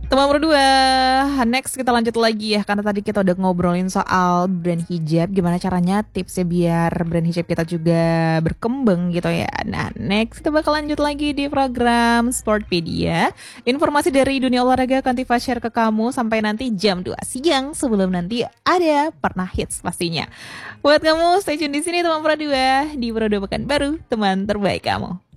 Teman berdua, next kita lanjut lagi ya. Karena tadi kita udah ngobrolin soal brand hijab. Gimana caranya tipsnya biar brand hijab kita juga berkembang gitu ya. Nah next kita bakal lanjut lagi di program Sportpedia. Informasi dari dunia olahraga akan Tifa share ke kamu sampai nanti jam 2 siang. Sebelum nanti ada Pernah Hits pastinya. Buat kamu stay tune di sini teman berdua. Di Berdua Pekanbaru, teman terbaik kamu.